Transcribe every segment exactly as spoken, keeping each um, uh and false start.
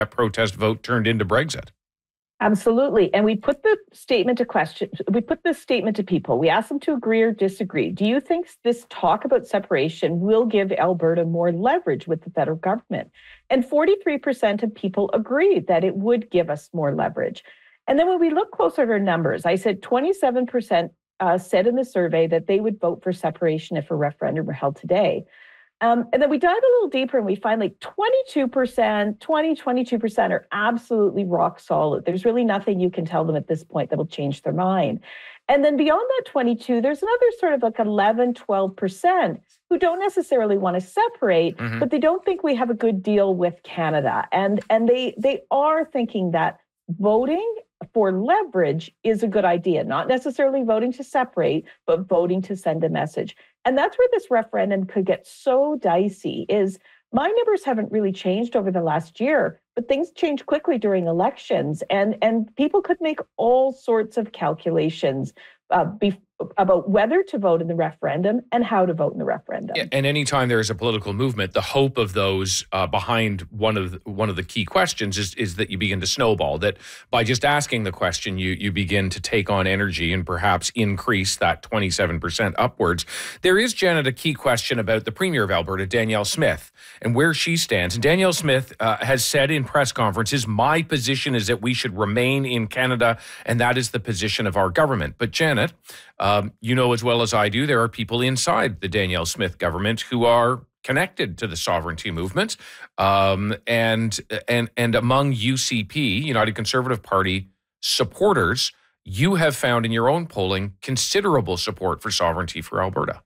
that protest vote turned into Brexit. Absolutely. And we put the statement to question, we put this statement to people. We asked them to agree or disagree. Do you think this talk about separation will give Alberta more leverage with the federal government? And forty-three percent of people agreed that it would give us more leverage. And then when we look closer at our numbers, I said twenty-seven percent uh, said in the survey that they would vote for separation if a referendum were held today. Um, and then we dive a little deeper and we find like twenty-two percent, twenty, twenty-two percent are absolutely rock solid. There's really nothing you can tell them at this point that will change their mind. And then beyond that twenty-two, there's another sort of like eleven, twelve percent who don't necessarily want to separate, mm-hmm. but they don't think we have a good deal with Canada. And, and they, they are thinking that voting for leverage is a good idea, not necessarily voting to separate, but voting to send a message. And that's where this referendum could get so dicey is my numbers haven't really changed over the last year, but things change quickly during elections. And, and people could make all sorts of calculations uh, be, about whether to vote in the referendum and how to vote in the referendum. Yeah, and anytime there is a political movement, the hope of those uh, behind one of the, one of the key questions is is that you begin to snowball. That by just asking the question, you you begin to take on energy and perhaps increase that twenty-seven percent upwards. There is, Janet, a key question about the Premier of Alberta, Danielle Smith, and where she stands. And Danielle Smith uh, has said in press conferences, "My position is that we should remain in Canada, and that is the position of our government." But Janet, Um, you know as well as I do, there are people inside the Danielle Smith government who are connected to the sovereignty movement, um, and and and among U C P, United Conservative Party supporters, you have found in your own polling considerable support for sovereignty for Alberta.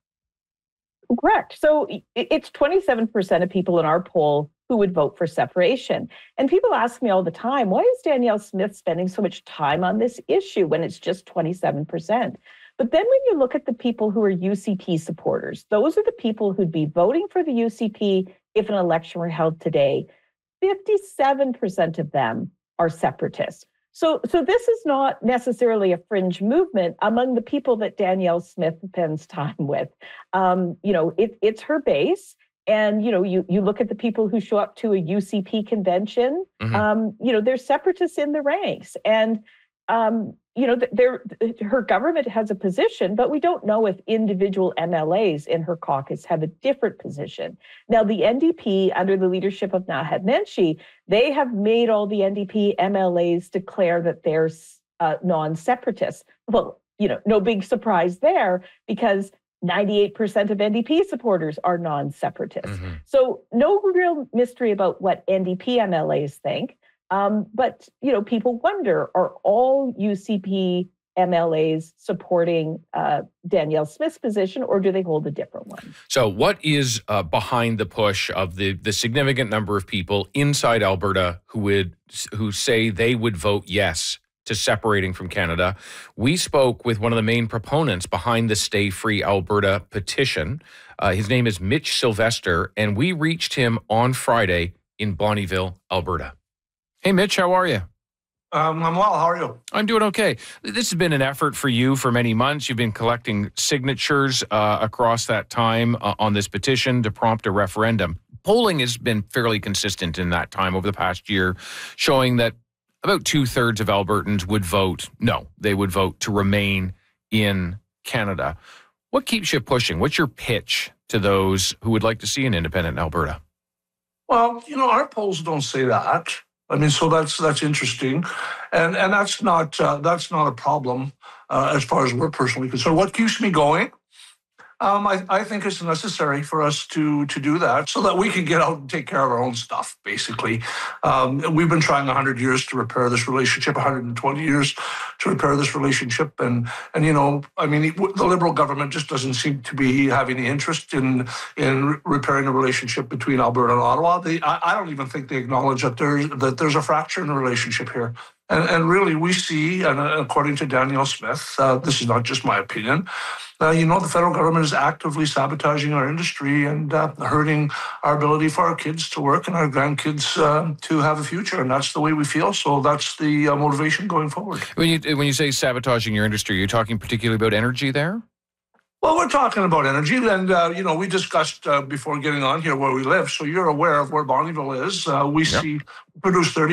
Correct. So it's twenty-seven percent of people in our poll who would vote for separation. And people ask me all the time, why is Danielle Smith spending so much time on this issue when it's just twenty-seven percent? But then when you look at the people who are U C P supporters, those are the people who'd be voting for the U C P if an election were held today. fifty-seven percent of them are separatists. So, so this is not necessarily a fringe movement among the people that Danielle Smith spends time with. Um, you know, it, it's her base. And, you know, you, you look at the people who show up to a U C P convention, mm-hmm. um, you know, there's separatists in the ranks. And, um, you know, they're, her government has a position, but we don't know if individual M L As in her caucus have a different position. Now, the N D P, under the leadership of Naheed Nenshi, they have made all the N D P M L As declare that they're uh, non-separatists. Well, you know, no big surprise there, because ninety-eight percent of N D P supporters are non-separatists. Mm-hmm. So no real mystery about what N D P M L As think. Um, but, you know, people wonder, are all U C P M L As supporting uh, Danielle Smith's position, or do they hold a different one? So what is uh, behind the push of the, the significant number of people inside Alberta who would who say they would vote yes to separating from Canada? We spoke with one of the main proponents behind the Stay Free Alberta petition. Uh, his name is Mitch Sylvester, and we reached him on Friday in Bonnyville, Alberta. Hey, Mitch, how are you? Um, I'm well. How are you? I'm doing okay. This has been an effort for you for many months. You've been collecting signatures uh, across that time uh, on this petition to prompt a referendum. Polling has been fairly consistent in that time over the past year, showing that about two-thirds of Albertans would vote no. They would vote to remain in Canada. What keeps you pushing? What's your pitch to those who would like to see an independent Alberta? Well, you know, our polls don't say that. I mean, so that's that's interesting, and and that's not uh, that's not a problem uh, as far as we're personally concerned. What keeps me going? Um, I, I think it's necessary for us to to do that so that we can get out and take care of our own stuff, basically. Um, we've been trying one hundred years to repair this relationship, one hundred twenty years to repair this relationship. And, and you know, I mean, the Liberal government just doesn't seem to be having the interest in in repairing the relationship between Alberta and Ottawa. They, I, I don't even think they acknowledge that there's, that there's a fracture in the relationship here. And, and really, we see, and according to Danielle Smith, uh, this is not just my opinion, uh, you know, the federal government is actively sabotaging our industry and uh, hurting our ability for our kids to work and our grandkids uh, to have a future. And that's the way we feel. So that's the uh, motivation going forward. When you, when you say sabotaging your industry, you're talking particularly about energy there? Well, we're talking about energy, and, uh, you know, we discussed uh, before getting on here where we live. So you're aware of where Bonnyville is. Uh, we yep. see produce thirty